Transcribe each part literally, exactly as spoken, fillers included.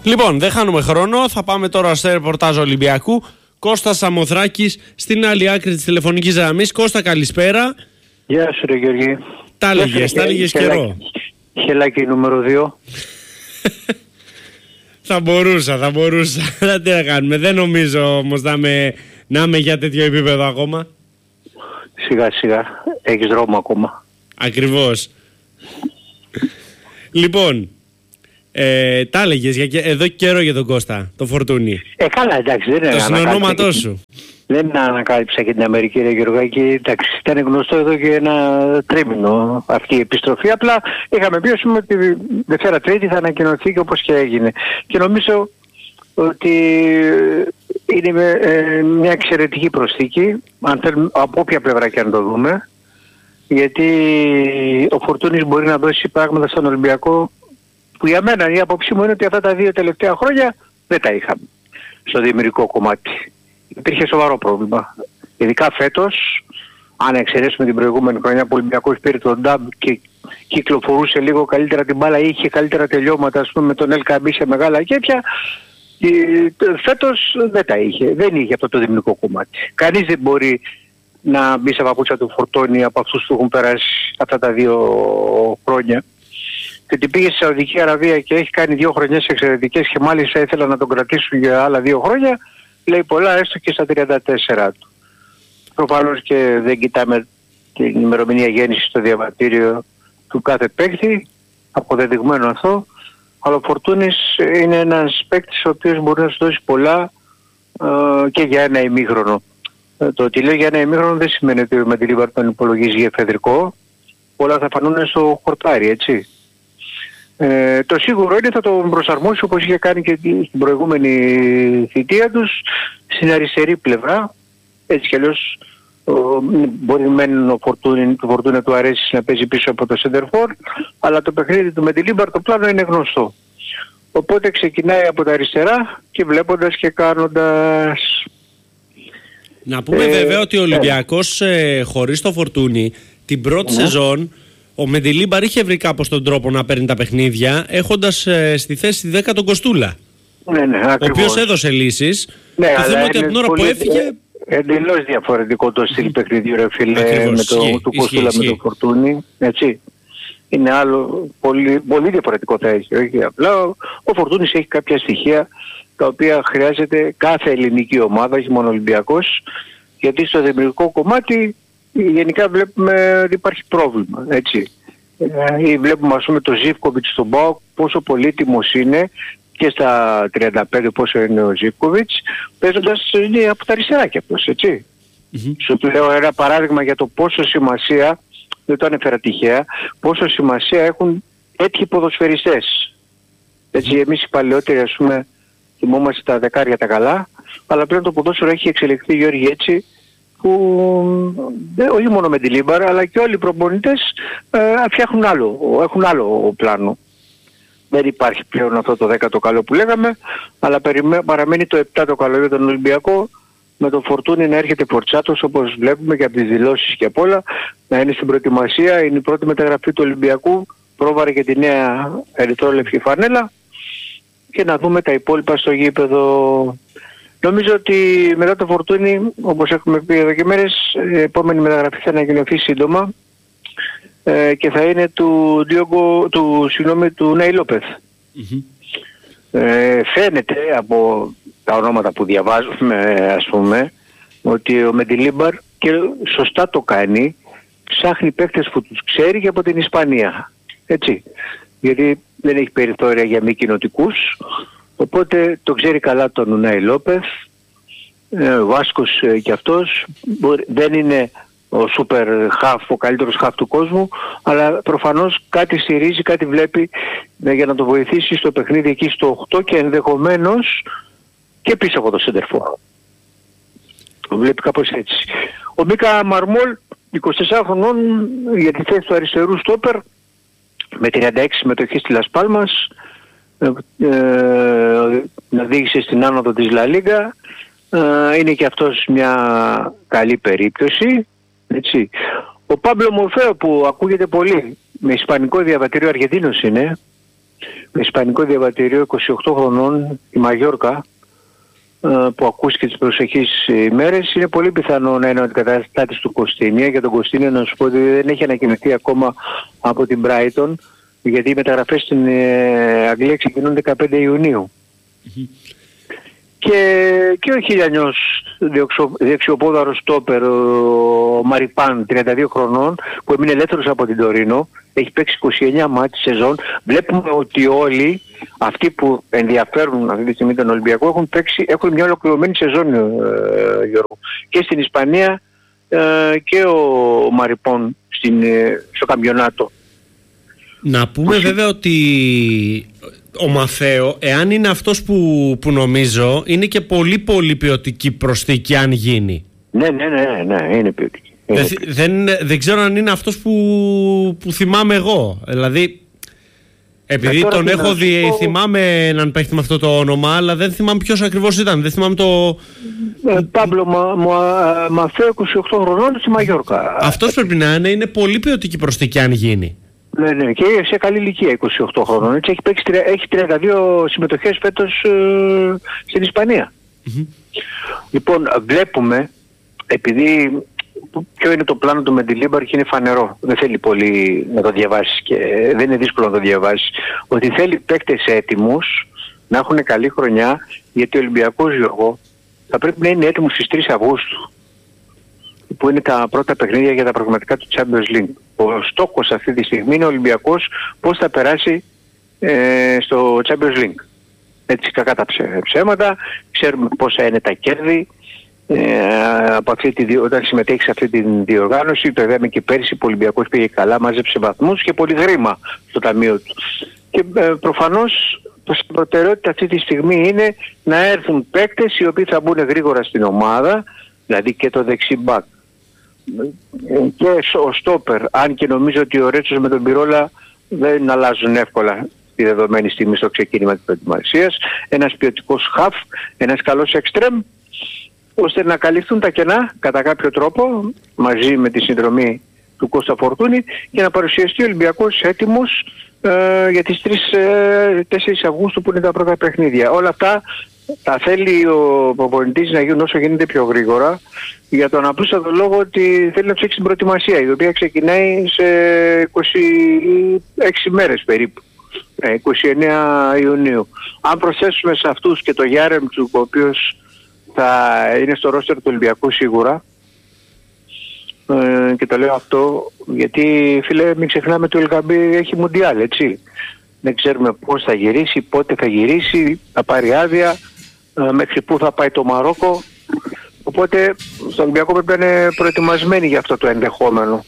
Λοιπόν, δεν χάνουμε χρόνο. Θα πάμε τώρα στο ρεπορτάζ Ολυμπιακού. Κώστας Σαμοθράκης στην άλλη άκρη της τηλεφωνικής γραμμής. Κώστα, καλησπέρα. Γεια σου ρε Γιώργη. Τα έλεγες, τα έλεγες καιρό. Χελάκι νούμερο δύο. Θα μπορούσα, θα μπορούσα. Τι να κάνουμε. Δεν νομίζω όμως να είμαι, να είμαι για τέτοιο επίπεδο ακόμα. Σιγά σιγά. Έχεις δρόμο ακόμα. Ακριβώς. Λοιπόν, ε, τα έλεγες για, εδώ και καιρό για τον Κώστα, το Φορτούνι. Ε, καλά, εντάξει, δεν είναι το συνονόματό σου. Δεν ανακάλυψα και την Αμερική, ρε Γιωργάκη. Εντάξει, ήταν γνωστό εδώ και ένα τρίμηνο αυτή η επιστροφή. Απλά είχαμε πει ότι Δευτέρα Τρίτη θα ανακοινωθεί και όπως και έγινε. Και νομίζω ότι είναι ε, μια εξαιρετική προσθήκη, αν θέλουμε, από όποια πλευρά και αν το δούμε. Γιατί ο Φορτούνης μπορεί να δώσει πράγματα στον Ολυμπιακό που για μένα η άποψή μου είναι ότι αυτά τα δύο τελευταία χρόνια δεν τα είχαμε στο δημιουργικό κομμάτι. Υπήρχε σοβαρό πρόβλημα. Ειδικά φέτος, αν εξαιρέσουμε την προηγούμενη χρονιά που ο Ολυμπιακός πήρε τον νταμπ και κυκλοφορούσε λίγο καλύτερα την μπάλα, είχε καλύτερα τελειώματα, ας πούμε, με τον Ελκαμπή σε μεγάλα κέπια, φέτος δεν τα είχε. Δεν είχε αυτό το δημιουργικό κομμάτι. Κανείς δεν μπορεί να μπει σε παπούτσια του Φορτώνη από αυτούς που έχουν περάσει αυτά τα δύο χρόνια. Και ότι πήγε στη Σαουδική Αραβία και έχει κάνει δύο χρονιές εξαιρετικές και μάλιστα ήθελα να τον κρατήσουν για άλλα δύο χρόνια, λέει πολλά έστω και στα τριάντα τέσσερα του. Προφανώς και δεν κοιτάμε την ημερομηνία γέννησης στο διαβατήριο του κάθε παίκτη, αποδεδειγμένο αυτό, αλλά ο Φορτούνης είναι ένας παίκτης ο οποίος μπορεί να σου δώσει πολλά ε, και για ένα ημίχρονο. Ε, το ότι λέω για ένα ημίχρονο δεν σημαίνει ότι με τη Λίβαρ τον υπολογίζει για εφεδρικό, όλα θα φανούν στο χορτάρι, έτσι. Ε, το σίγουρο είναι θα τον προσαρμόσει όπως είχε κάνει και στην προηγούμενη θητεία τους στην αριστερή πλευρά. Έτσι κι αλλιώς μπορεί μεν ο Φορτούνη, το Φορτούνη του αρέσει να παίζει πίσω από το σεντερφόρ, αλλά το παιχνίδι του με τη Λίμπαρ το πλάνο είναι γνωστό. Οπότε ξεκινάει από τα αριστερά και βλέποντας και κάνοντας. Να πούμε ε, βέβαια ότι ο Ολυμπιακός ε, χωρίς το Φορτούνη την πρώτη ναι. σεζόν ο Μεντιλίμπαρ είχε βρει κάπως τον τρόπο να παίρνει τα παιχνίδια, έχοντας ε, στη θέση δέκα τον Κοστούλα. Ναι, ναι, ακριβώς. Ο οποίος έδωσε λύσεις. Ναι, το θέμα ότι από την ώρα που έφυγε. Εντελώς διαφορετικό το στυλ παιχνιδιού, ρε φίλε, Ακριβώς, με το, ισχύ, του Κοστούλα με τον Φορτούνη. Έτσι. Είναι άλλο, πολύ, πολύ διαφορετικό θα έχει. Όχι απλά ο, ο Φορτούνης έχει κάποια στοιχεία τα οποία χρειάζεται κάθε ελληνική ομάδα, όχι μόνο Ολυμπιακός, γιατί στο δημιουργικό κομμάτι γενικά βλέπουμε ότι υπάρχει πρόβλημα, έτσι. Ε, βλέπουμε ας πούμε το Ζίβκοβιτς στον ΠΑΟΚ πόσο πολύτιμος είναι και στα τριάντα πέντε πόσο είναι ο Ζίβκοβιτς παίζοντας είναι από τα αριστερά και αυτός, έτσι. Mm-hmm. Σου λέω ένα παράδειγμα για το πόσο σημασία, δεν το ανέφερα τυχαία, πόσο σημασία έχουν τέτοιοι ποδοσφαιριστές. Έτσι εμείς οι παλαιότεροι ας πούμε θυμόμαστε τα δεκάρια τα καλά, αλλά πλέον το ποδόσφαιρο έχει εξελιχθεί, Γιώργη, έτσι, που όχι μόνο με τη Λίμπαρ αλλά και όλοι οι προπονητές ε, φτιάχνουν άλλο, έχουν άλλο πλάνο. Δεν υπάρχει πλέον αυτό το δέκα το καλό που λέγαμε, αλλά περιμέ, παραμένει το επτά το καλό για τον Ολυμπιακό, με τον Φορτούνη να έρχεται φορτσάτος όπως βλέπουμε και από τις δηλώσεις και απ' όλα, να είναι στην προετοιμασία, είναι η πρώτη μεταγραφή του Ολυμπιακού, πρόβαρε και τη νέα ερυθρόλευκη φανέλα και να δούμε τα υπόλοιπα στο γήπεδο. Νομίζω ότι μετά το Φορτούνι, όπως έχουμε πει εδώ και μέρες, η επόμενη μεταγραφή θα ανακοινωθεί σύντομα ε, και θα είναι του, Διόγκο, του, συγγνώμη, του Νέι Λόπεθ. Mm-hmm. Ε, φαίνεται από τα ονόματα που διαβάζουμε, ας πούμε, ότι ο Μεντιλίμπαρ και σωστά το κάνει, ψάχνει παίκτες που τους ξέρει και από την Ισπανία. Έτσι. Γιατί δεν έχει περιθώρια για μη κοινοτικούς. Οπότε το ξέρει καλά τον Ουνάι Λόπεθ, ε, Βάσκος ε, και αυτός, μπορεί, δεν είναι ο σούπερ χαφ, ο καλύτερος χαφ του κόσμου, αλλά προφανώς κάτι στηρίζει, κάτι βλέπει ε, για να το βοηθήσει στο παιχνίδι εκεί στο οκτώ και ενδεχομένως και πίσω από το σεντερφόρ. Το βλέπει κάπως έτσι. Ο Μίκα Μαρμόλ, είκοσι τεσσάρων χρονών, για τη θέση του αριστερού στόπερ, με τριάντα έξι συμμετοχή στη Λας Πάλμας, Ε, να οδήγησε στην άνοδο της Λα Λίγκα, ε, είναι και αυτός μια καλή περίπτωση, έτσι. Ο Πάμπλο Μορφέο που ακούγεται πολύ, με ισπανικό διαβατήριο, Αργεντίνος είναι, με ισπανικό διαβατήριο είκοσι οκτώ χρονών, η Μαγιόρκα, που ακούστηκε τις προσεχείς ημέρες. Είναι πολύ πιθανό να είναι ο αντικαταστάτης του Κωστίνια. Για τον Κωστίνια να σου πω ότι δεν έχει ανακοινωθεί ακόμα από την Brighton, γιατί οι μεταγραφές στην Αγγλία ξεκινούν δεκαπέντε Ιουνίου. Mm-hmm. Και, και ο χιλιανιός δεξιοπόδαρος στόπερ, ο Μαριπάν, τριάντα δύο χρονών, που έμεινε ελεύθερος από την Τωρίνο, έχει παίξει είκοσι εννέα μάτς σεζόν. Βλέπουμε ότι όλοι αυτοί που ενδιαφέρουν αυτή τη στιγμή τον Ολυμπιακό έχουν, παίξει, έχουν μια ολοκληρωμένη σεζόν, ε, Γιώργο. Και στην Ισπανία ε, και ο Μαριπάν στην, ε, στο καμπιονάτο. Να πούμε Ουσί... βέβαια ότι ο Μαθαίο, εάν είναι αυτός που, που νομίζω, είναι και πολύ πολύ ποιοτική προσθήκη αν γίνει. Ναι, ναι, ναι, ναι, είναι ποιοτική. Δεν, δεν, δεν ξέρω αν είναι αυτός που, που θυμάμαι εγώ. Δηλαδή, επειδή ε, τον έχω δει, πω... θυμάμαι έναν παίχτη με αυτό το όνομα, αλλά δεν θυμάμαι ποιος ακριβώς ήταν. Δεν θυμάμαι το... Ε, Πάμπλο Μαθαίο, είκοσι οκτώ χρονών, στη Μαγιόρκα. Αυτός πρέπει να είναι, είναι πολύ ποιοτική προσθήκη αν γίνει. Ναι, ναι, και σε καλή ηλικία, είκοσι οκτώ χρονών. Έτσι, έχει, παίξει, έχει τριάντα δύο συμμετοχές φέτος ε, στην Ισπανία. Mm-hmm. Λοιπόν, βλέπουμε, επειδή ποιο είναι το πλάνο του Μεντιλίμπαρ και είναι φανερό, δεν θέλει πολύ να το διαβάσει και δεν είναι δύσκολο να το διαβάσει, ότι θέλει παίκτες έτοιμους να έχουν καλή χρονιά, γιατί ο Ολυμπιακός, Γιώργο, θα πρέπει να είναι έτοιμος στις τρεις Αυγούστου, που είναι τα πρώτα παιχνίδια για τα πραγματικά του Champions League. Ο στόχος αυτή τη στιγμή είναι ο Ολυμπιακός πώς θα περάσει ε, στο Champions League. Έτσι, κακά τα ψέματα, ξέρουμε πόσα είναι τα κέρδη ε, από αυτή τη, όταν συμμετέχει σε αυτή τη διοργάνωση. Το είδαμε και πέρυσι, ο Ολυμπιακός πήγε καλά, μάζεψε βαθμούς και πολύ χρήμα στο ταμείο του. Και ε, προφανώς η προτεραιότητα αυτή τη στιγμή είναι να έρθουν παίκτες οι οποίοι θα μπουν γρήγορα στην ομάδα, δηλαδή και το δεξί μπακ και ο στόπερ, αν και νομίζω ότι ο Ρέτσος με τον Πυρόλα δεν αλλάζουν εύκολα τη δεδομένη στιγμή στο ξεκίνημα της προετοιμασίας, ένας ποιοτικός χαφ, ένας καλός εξτρέμ, ώστε να καλυφθούν τα κενά κατά κάποιο τρόπο μαζί με τη συνδρομή του Κώστα Φορτούνη και να παρουσιαστεί ο Ολυμπιακός έτοιμος ε, για τις τρεις τέσσερις Αυγούστου που είναι τα πρώτα παιχνίδια. Όλα αυτά τα θέλει ο προπονητής να γίνουν όσο γίνεται πιο γρήγορα, για τον απλούστατο λόγο ότι θέλει να ψάξει την προετοιμασία, η οποία ξεκινάει σε είκοσι έξι μέρες περίπου, είκοσι εννέα Ιουνίου. Αν προσθέσουμε σε αυτούς και το Γιάρεμτσουκ, ο οποίος θα είναι στο ρόστερ του Ολυμπιακού σίγουρα, ε, και το λέω αυτό γιατί, φίλε, μην ξεχνάμε ότι ο Ελκαμπή έχει Μουντιάλ, έτσι. Δεν ξέρουμε πώς θα γυρίσει, πότε θα γυρίσει, θα πάρει άδεια, ε, μέχρι πού θα πάει το Μαρόκο. Οπότε στο Ολυμπιακό πρέπει να είναι προετοιμασμένοι για αυτό το ενδεχόμενο.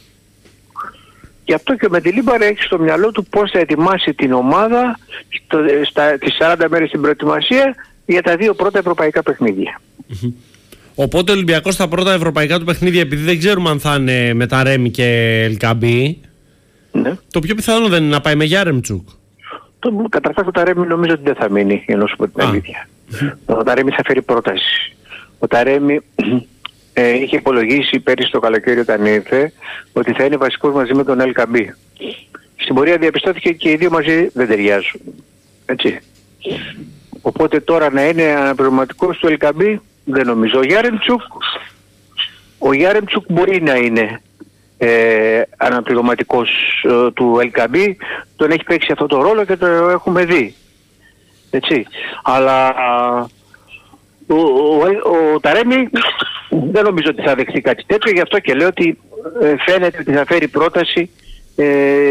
Γι' αυτό και ο Μεντιλίμπαρ έχει στο μυαλό του πώς θα ετοιμάσει την ομάδα στο, στα, τις σαράντα μέρες στην προετοιμασία για τα δύο πρώτα ευρωπαϊκά παιχνίδια. Mm-hmm. Οπότε ο Ολυμπιακός στα πρώτα ευρωπαϊκά του παιχνίδια, επειδή δεν ξέρουμε αν θα είναι με τα Ρέμι και Ελκαμπή, ναι, το πιο πιθανό δεν είναι να πάει με Γιάρεμτσουκ. Το, καταρχάς το Ταρέμι νομίζω ότι δεν θα μείνει, για να σου πω την αλήθεια. Το Ταρέμι θα φέρει πρόταση. Ο Ταρέμι ε, είχε υπολογίσει πέρυσι το καλοκαίρι όταν ήρθε ότι θα είναι βασικός μαζί με τον Ελκαμπή. Στην πορεία διαπιστώθηκε και οι δύο μαζί δεν ταιριάζουν. Έτσι. Οπότε τώρα να είναι αναπληρωματικός του Ελκαμπή δεν νομίζω. Ο Γιάρεμτσουκ, ο Γιάρεμτσουκ μπορεί να είναι ε, αναπληρωματικός ε, του Ελκαμπή. Τον έχει παίξει αυτό το ρόλο και το έχουμε δει. Έτσι. Αλλά ο, ο, ο, ο Ταρέμι δεν νομίζω ότι θα δεχτεί κάτι τέτοιο, γι' αυτό και λέω ότι ε, φαίνεται ότι θα φέρει πρόταση ε,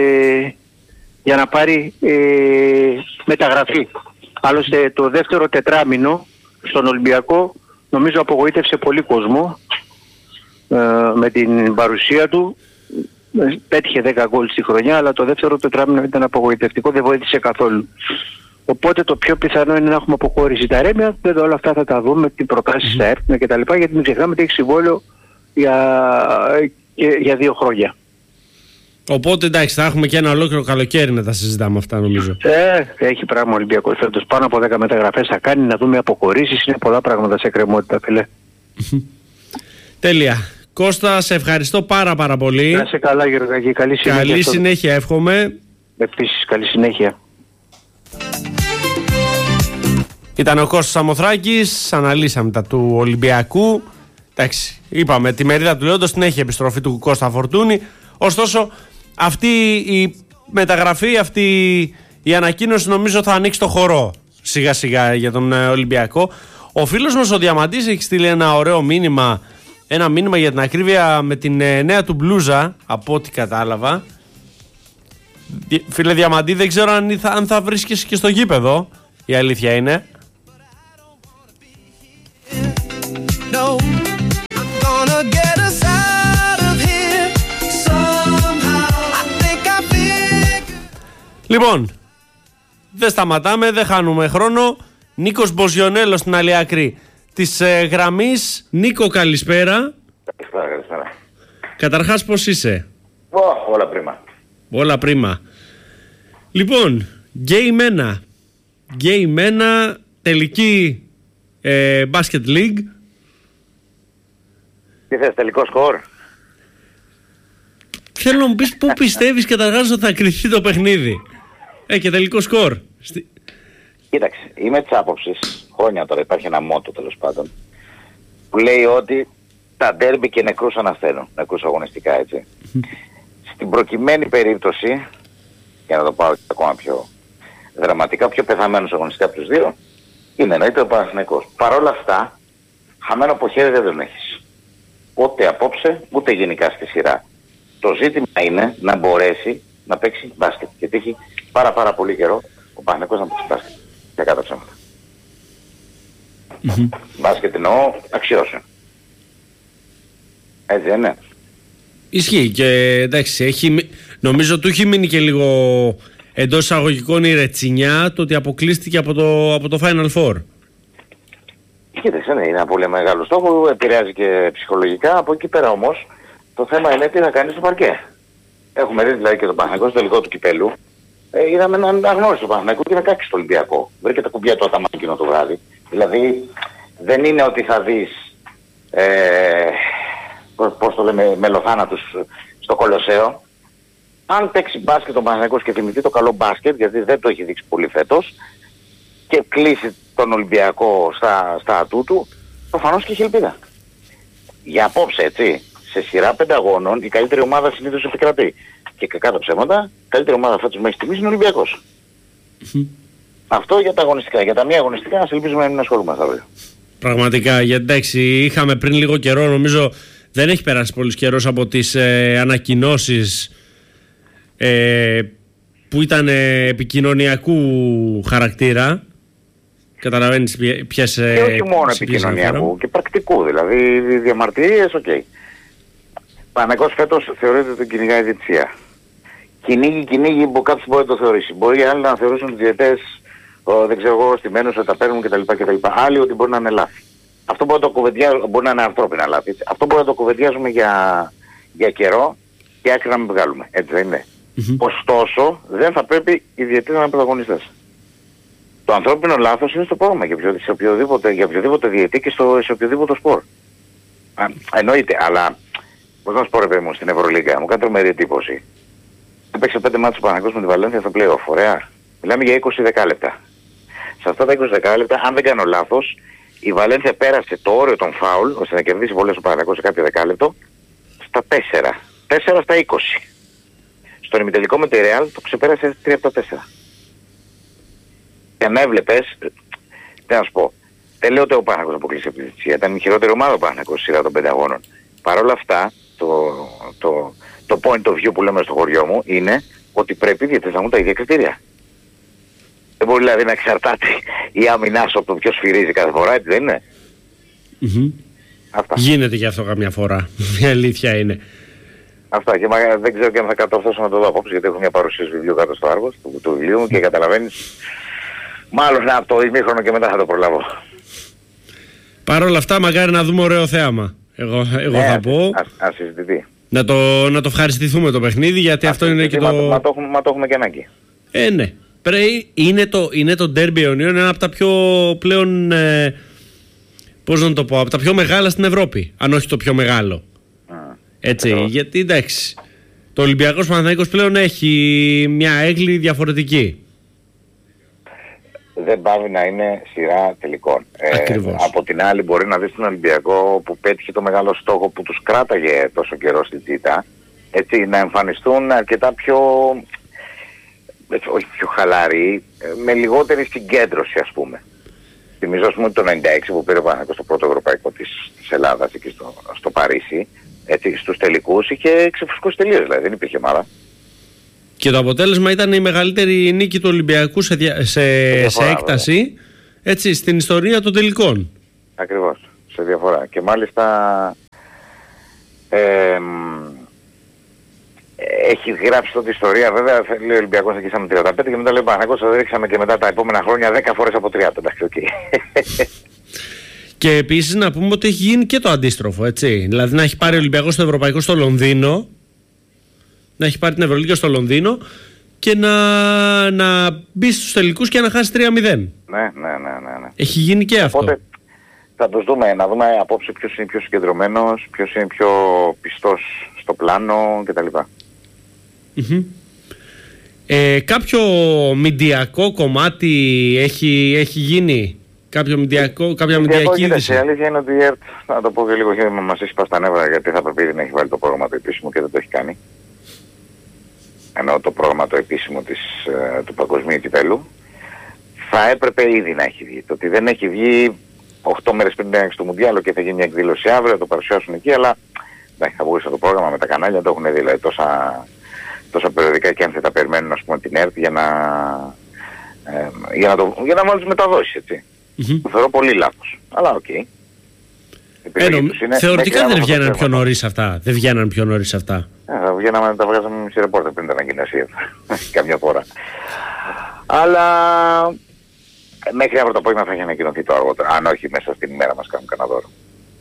για να πάρει ε, μεταγραφή. Άλλωστε το δεύτερο τετράμινο στον Ολυμπιακό νομίζω απογοήτευσε πολύ κόσμο ε, με την παρουσία του. Πέτυχε δέκα γκολ στη χρονιά, αλλά το δεύτερο τετράμινο ήταν απογοητευτικό, δεν βοήθησε καθόλου. Οπότε το πιο πιθανό είναι να έχουμε αποχώρηση τα Ρέμια. Βέβαια όλα αυτά θα τα δούμε, τι προτάσεις θα έρθουν κτλ. Γιατί μην ξεχνάμε ότι έχει συμβόλαιο για, για δύο χρόνια. Οπότε εντάξει, θα έχουμε και ένα ολόκληρο καλοκαίρι να τα συζητάμε αυτά νομίζω. Ε, έχει πράγμα ο Ολυμπιακός φέτος. Πάνω από δέκα μεταγραφές θα κάνει, να δούμε αποχωρήσεις. Είναι πολλά πράγματα σε εκκρεμότητα, φίλε. Τέλεια. Κώστα, σε ευχαριστώ πάρα πάρα πολύ. Να είσαι καλά, Γεωργάκη. Καλή συνέχεια. Καλή συνέχεια εύχομαι. Επίσης, καλή συνέχεια. Ήταν ο Κώστας Σαμοθράκης, αναλύσαμε τα του Ολυμπιακού. Εντάξει, είπαμε, τη μερίδα του Λέοντος την έχει επιστροφή του Κώστα Φορτούνη. Ωστόσο, αυτή η μεταγραφή, αυτή η ανακοίνωση νομίζω θα ανοίξει το χορό σιγά σιγά για τον Ολυμπιακό. Ο φίλος μας ο Διαμαντής έχει στείλει ένα ωραίο μήνυμα, ένα μήνυμα για την ακρίβεια με την νέα του μπλούζα, από ό,τι κατάλαβα. Φίλε Διαμαντή, δεν ξέρω αν θα, αν θα βρίσκεσαι και στο γήπεδο, η αλήθεια είναι. Λοιπόν, δεν σταματάμε, δεν χάνουμε χρόνο. Νίκος Μποζιονέλος στην άλλη άκρη της ε, γραμμής. Νίκο, καλησπέρα. Καλησπέρα, καλησπέρα. Καταρχάς, πώς είσαι? Oh, όλα πρίμα. Όλα πρίμα. Λοιπόν, Game ένα. Game ένα, τελική ε, Basket League. Τι θες, τελικό σκορ? Θέλω να μου πεις πού πιστεύεις καταρχάς ότι θα κρυθεί το παιχνίδι. Ε, και τελικό σκορ. Κοίταξε, είμαι της άποψης, χρόνια τώρα υπάρχει ένα μότο τέλος πάντων, που λέει ότι τα ντέρμπι και νεκρούς αναστέλνουν, νεκρούς αγωνιστικά, έτσι. Στην προκειμένη περίπτωση, για να το πάω και ακόμα πιο δραματικά, πιο πεθαμένους αγωνιστικά από τους δύο, είναι εννοείται ο Παναθηναϊκός. Παρ' όλα αυτά, χαμένο από χέρι δεν τον έχεις. Ούτε απόψε, ούτε γενικά στη σειρά. Το ζήτημα είναι να μπορέσει να παίξει μπάσκετ. Γιατί έχει πάρα πάρα πολύ καιρό ο Παναθηναϊκός να παίξει μπάσκετ. Για κάτω ψέματα. Mm-hmm. Μπάσκετ εννοώ αξιώσεων. Έτσι δεν είναι? Ισχύει και εντάξει, έχει, νομίζω του έχει μείνει και λίγο εντός εισαγωγικών η ρετσινιά το ότι αποκλείστηκε από το, από το Final Four. Κοίταξε, ναι, είναι ένα πολύ μεγάλο στόχο, επηρεάζει και ψυχολογικά. Από εκεί πέρα όμως το θέμα είναι τι θα κάνει στο παρκέ. Έχουμε δει δηλαδή και τον Παναθηναϊκό στο τελικό του κυπέλου. Ε, είδαμε έναν αγνώριστο Παναθηναϊκό και να κάξει στο Ολυμπιακό. Βρήκε τα κουμπιά του Αταμάν εκείνο το βράδυ. Δηλαδή δεν είναι ότι θα δεις ε, πώς το λέμε, μελοθάνατους στο Κολοσσέο. Αν παίξει μπάσκετ τον Παναθηναϊκός και θυμηθεί το καλό μπάσκετ, γιατί δεν το έχει δείξει πολύ φέτος, και κλείσει τον Ολυμπιακό στα, στα ατού του, προφανώς και έχει ελπίδα. Για απόψε, έτσι, σε σειρά πέντε αγώνων η καλύτερη ομάδα συνήθως επικρατεί. Και κάτω ψέματα, η καλύτερη ομάδα φέτος μέχρι στιγμής είναι ο Ολυμπιακός. Mm-hmm. Αυτό για τα αγωνιστικά. Για τα μη αγωνιστικά, ας ελπίζουμε να μην ασχολούμαστε αύριο. Πραγματικά, γιατί εντάξει, είχαμε πριν λίγο καιρό, νομίζω δεν έχει περάσει πολύς καιρός από τις ε, ανακοινώσεις ε, που ήταν ε, επικοινωνιακού χαρακτήρα. Καταλαβαίνεις ποιες... Και όχι μόνο επικοινωνιακού, και πρακτικού. Δηλαδή, διαμαρτυρίες, οκ. Okay. Παναθηναϊκός φέτος θεωρείται ότι τον κυνηγάει η διαιτησία. Κυνήγει, κυνήγει, κάποιος μπορεί να το θεωρήσει. Μπορεί άλλοι να θεωρήσουν τους διαιτές, δεν ξέρω εγώ, στημένους, ότι τα παίρνουν κτλ. κτλ. Άλλοι ότι μπορεί να είναι λάθη. Αυτό μπορεί να το κουβεντιάζουμε, μπορεί να είναι ανθρώπινα λάθη. Αυτό μπορεί να το κουβεντιάζουμε για, για καιρό και άκρη να μην βγάλουμε. Έτσι δεν είναι? Mm-hmm. Ωστόσο, δεν θα πρέπει οι διαιτές να είναι πρωταγωνιστές. Το ανθρώπινο λάθος είναι στο πρόγραμμα για, ποιο, σε οποιοδήποτε, για οποιοδήποτε διαιτή και στο, σε οποιοδήποτε σπορ. Εννοείται, αλλά πώς να σου πω ρε παιδί μου, στην Ευρωλίγκα μου κάνει τρομερή εντύπωση. Έπαιξε πέντε μάτσες ο Παναθηναϊκός με τη Βαλένθια στο play-off, ωραία. Μιλάμε για είκοσι δεκάλεπτα. Σε αυτά τα είκοσι δεκάλεπτα, αν δεν κάνω λάθος, η Βαλένθια πέρασε το όριο των φάουλ, ώστε να κερδίσει βολές ο Παναθηναϊκός σε κάποιο δεκάλεπτο, στα τέσσερα. τέσσερα στα είκοσι. Στον ημιτελικό με τη Real το ξεπέρασε τρία από τα τέσσερα. Και αν έβλεπες, τι να σου πω, δεν λέω ότι ο Παναθηναϊκός αποκλείσει από τη διαιτησία, ήταν η χειρότερη ομάδα ο Παναθηναϊκός στη σειρά των πέντε αγώνων. Παρ' όλα αυτά, το, το, το point of view που λέμε στο χωριό μου είναι ότι πρέπει οι διαιτητές να έχουν τα ίδια κριτήρια. Δεν μπορεί δηλαδή να εξαρτάται η άμυνά σου από το ποιος σφυρίζει κάθε φορά, έτσι δεν είναι? Mm-hmm. Αυτά. Γίνεται και αυτό καμιά φορά, η αλήθεια είναι. Αυτά, και δεν ξέρω και αν θα κατορθώσω να το δω απόψε, γιατί έχω μια παρουσίαση βιβλίου κάτω στο Άργος, του, του βιβλίου μου, και καταλαβαίνεις, μάλλον να, από το ημίχρονο και μετά θα το προλάβω. Παρ' όλα αυτά, μακάρι να δούμε ωραίο θέαμα. Εγώ, εγώ ναι, θα πω. Ας συζητηθεί. Να το, να το ευχαριστηθούμε το παιχνίδι, γιατί ας αυτό είναι και το... Μα, μα, το έχουμε, μα το έχουμε και ανάγκη. Ε, ναι. Πρέ, είναι το, είναι το Derby Ιωνίων, ένα από τα πιο πλέον, ε, πώς να το πω, από τα πιο μεγάλα στην Ευρώπη, αν όχι το πιο μεγάλο. Α, έτσι, εδώ. Γιατί εντάξει, το Ολυμπιακός Παναθηναϊκός πλέον έχει μια έγκλη διαφορετική. δεν πάβει να είναι σειρά τελικών. Ε, από την άλλη μπορεί να δεις τον Ολυμπιακό που πέτυχε το μεγάλο στόχο που τους κράταγε τόσο καιρό στη τζίτα, έτσι, να εμφανιστούν αρκετά πιο, έτσι, όχι πιο χαλαροί, με λιγότερη συγκέντρωση ας πούμε. Θυμίζω ας πούμε το ενενήντα έξι που πήρε ο Παναθηναϊκός στο πρώτο ευρωπαϊκό της, της Ελλάδας εκεί στο, στο Παρίσι, έτσι, στους τελικούς είχε ξεφουσκώσει τελείως, δηλαδή δεν υπήρχε μάρα. Και το αποτέλεσμα ήταν η μεγαλύτερη νίκη του Ολυμπιακού σε, δια... σε... διαφορά, σε έκταση, έτσι, στην ιστορία των τελικών. Ακριβώς, σε διαφορά. Και μάλιστα ε, έχει γράψει τότε ιστορία, βέβαια, λέει ο Ολυμπιακός εκεί σαν τριάντα πέντε και μετά λέει Παναθηναϊκός θα ρίξαμε και μετά τα επόμενα χρόνια δέκα φορές από τριάντα. Εντάξει, okay. Και επίσης να πούμε ότι έχει γίνει και το αντίστροφο, έτσι. Δηλαδή να έχει πάρει ο Ολυμπιακός στο Ευρωπαϊκό στο Λονδίνο, να έχει πάρει την Ευρωλίγκα στο Λονδίνο και να, να μπει στους τελικούς και να χάσει τρία μηδέν. Ναι, ναι, ναι, ναι, ναι. Έχει γίνει και αυτό. Οπότε θα τους δούμε, να δούμε απόψε ποιος είναι πιο συγκεντρωμένος, ποιος είναι πιο πιστός στο πλάνο κτλ. Mm-hmm. Ε, κάποιο μηντιακό κομμάτι έχει, έχει γίνει, κάποιο μηντιακό, κάποια μηντιακή είδηση? Η αλήθεια είναι ότι η ΕΡΤ, να το πω και λίγο, μας έχει σπάσει τα νεύρα γιατί θα πρέπει να έχει βάλει το πρόγραμμα το επίσημο και δεν το έχει κάνει. Ενώ το πρόγραμμα το επίσημο της, του Παγκοσμίου Κυπέλλου θα έπρεπε ήδη να έχει βγει. Το ότι δεν έχει βγει οκτώ μέρες πριν την στο Μουντιάλο και θα γίνει μια εκδήλωση αύριο, θα το παρουσιάσουν εκεί, αλλά ναι, θα βγει το πρόγραμμα με τα κανάλια, το έχουν δει δηλαδή τόσα, τόσα περιοδικά και αν θα τα περιμένουν ας πούμε την ΕΡΤ για να, ε, για να, το, για να μόλις μεταδώσει, έτσι. Mm-hmm. Το θεωρώ πολύ λάθος, αλλά οκ. Okay. Ε, θεωρητικά δεν βγαίναν πιο νωρίς αυτά. Δεν βγαίναν πιο νωρίς αυτά. Ε, θα βγαίναμε να τα βγάζαμε μισή ρεπόρτερ πριν την ανακοινωσία. Καμιά φορά. Αλλά μέχρι αύριο το απόγευμα θα έχει ανακοινωθεί το αργότερο. Αν όχι μέσα στην ημέρα μας κάνουν κανένα δώρο.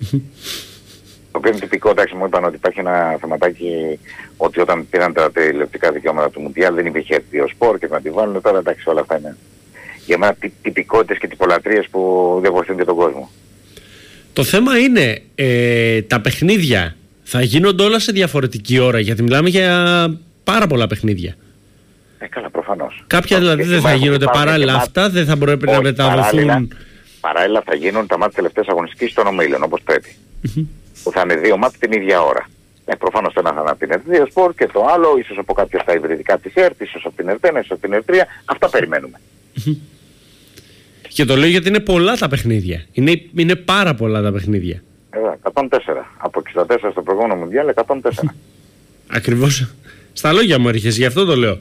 Το οποίο είναι τυπικό, εντάξει, μου είπαν ότι υπάρχει ένα θεματάκι ότι όταν πήραν τα τηλεοπτικά δικαιώματα του Μουντιάλ δεν υπήρχε δύο σπορ και να τη βάλουν. Τώρα εντάξει, όλα αυτά είναι για μένα τυπικότητες και τυπολατρίες που δεν βοηθούν και τον κόσμο. Το θέμα είναι ε, τα παιχνίδια θα γίνονται όλα σε διαφορετική ώρα, γιατί μιλάμε για πάρα πολλά παιχνίδια. Ε, καλά, προφανώς. Κάποια δηλαδή δεν θα γίνονται παράλληλα αυτά, δεν θα πρέπει να μεταδοθούν. Παράλληλα, παράλληλα θα γίνουν τα μάτια τελευταίας αγωνιστικής των ομίλων, όπως πρέπει. Mm-hmm. Που θα είναι δύο μάτια την ίδια ώρα. Ε, προφανώς το ένα θα είναι από την ΕΡΤ δύο Sport και το άλλο, ίσως από κάποια στα υβριδικά της ΕΡΤ, ίσως από την ΕΡΤ ένα, ίσως από την ΕΡΤ τρία. Αυτά περιμένουμε. Mm-hmm. Και το λέω γιατί είναι πολλά τα παιχνίδια. Είναι, είναι πάρα πολλά τα παιχνίδια. Εδώ, εκατόν τέσσερα. Από εξήντα τέσσερα στο προηγούμενο Μουντιάλ, εκατόν τέσσερα. Ακριβώς. Στα λόγια μου έρχεσαι, γι' αυτό το λέω.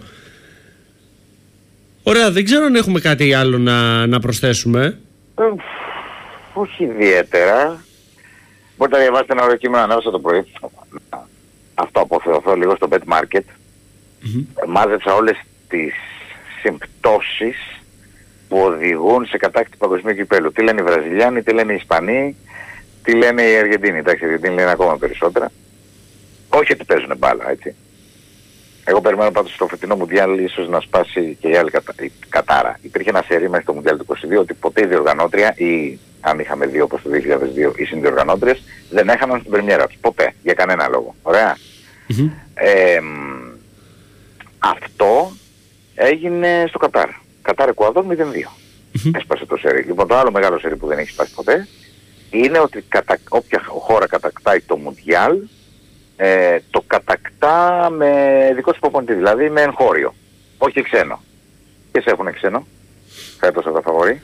Ωραία, δεν ξέρω αν έχουμε κάτι άλλο να, να προσθέσουμε. Ε, όχι ιδιαίτερα. Μπορείτε να διαβάσετε ένα ωραίο κείμενο, ανέβασα το πρωί. Αυτό αποθεωθώ λίγο στο Bet Market. Mm-hmm. Μάζεψα όλες τις συμπτώσεις που οδηγούν σε κατάκτηση παγκοσμίου κυπέλλου. Τι λένε οι Βραζιλιάνοι, τι λένε οι Ισπανοί, τι λένε οι Αργεντίνοι. Εντάξει, οι Αργεντίνοι λένε ακόμα περισσότερα. Όχι ότι παίζουν μπάλα, έτσι. Εγώ περιμένω πάντως στο φετινό Μουντιάλ ίσως να σπάσει και η άλλη κατα... η Κατάρα. Υπήρχε ένα σερί μέχρι το Μουντιάλ του είκοσι δύο ότι ποτέ η διοργανώτρια ή αν είχαμε δύο όπως το δύο χιλιάδες δύο οι συνδιοργανώτριες δεν έχαναν στην πρεμιέρα τους. Ποτέ. Για κανένα λόγο. Ωραία. Mm-hmm. Ε, αυτό έγινε στο Κατάρ. Κατάρ Εκουαδόρ μηδέν δύο. Mm-hmm. Έσπασε το σερί. Λοιπόν, το άλλο μεγάλο σερί που δεν έχει σπάσει ποτέ είναι ότι κατα... όποια χώρα κατακτάει το Μουντιάλ ε, το κατακτά με δικό του προπονητή, δηλαδή με εγχώριο. Όχι ξένο. Ποιες έχουν ξένο φέτος από τα φαβορί?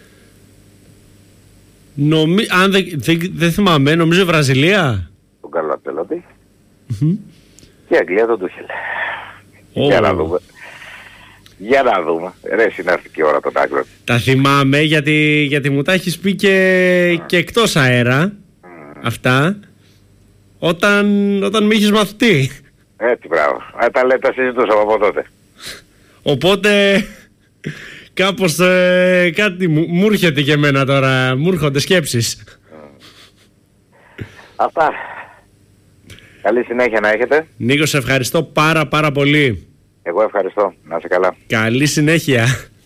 Νομι... Αν δεν δε, δε θυμάμαι, νομίζω Βραζιλία. Τον Κάρλο Αντσελότη. Mm-hmm. Και η Αγγλία τον Τούχελ. Oh. Για να δούμε. Για να δούμε. Ρε, συνάρθει και η ώρα τον Άγγλο. Τα θυμάμαι γιατί, γιατί μου τα έχεις πει και, mm. και εκτός αέρα mm. αυτά όταν, όταν με είχες μαθητή. Έτσι, μπράβο. Ε, τα λέτε, τα συζητούσαμε από τότε. Οπότε κάπως ε, κάτι μου, μου έρχεται και εμένα τώρα, μου έρχονται σκέψεις. Mm. Αυτά. Καλή συνέχεια να έχετε. Νίκο, σε ευχαριστώ πάρα πάρα πολύ. Εγώ ευχαριστώ. Να είσαι καλά. Καλή συνέχεια.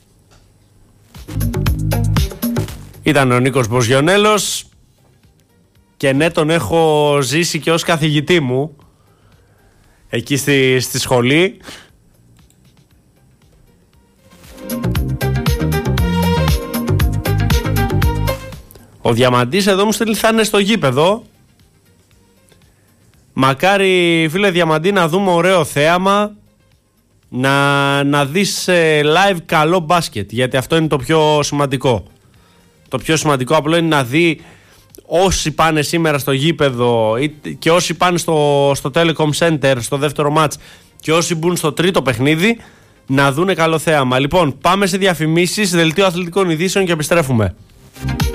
Ήταν ο Νίκος Μποζιονέλος και ναι, τον έχω ζήσει και ως καθηγητή μου εκεί στη, στη σχολή. Ο Διαμαντής εδώ μου στέλνει θα είναι στο γήπεδο. Μακάρι φίλε Διαμαντή να δούμε ωραίο θέαμα, να, να δεις ε, live καλό μπάσκετ, γιατί αυτό είναι το πιο σημαντικό. Το πιο σημαντικό απλό είναι να δει όσοι πάνε σήμερα στο γήπεδο και όσοι πάνε στο, στο Telecom Center στο δεύτερο μάτς και όσοι μπουν στο τρίτο παιχνίδι να δούνε καλό θέαμα. Λοιπόν, πάμε σε διαφημίσεις, δελτίο αθλητικών ειδήσεων και επιστρέφουμε.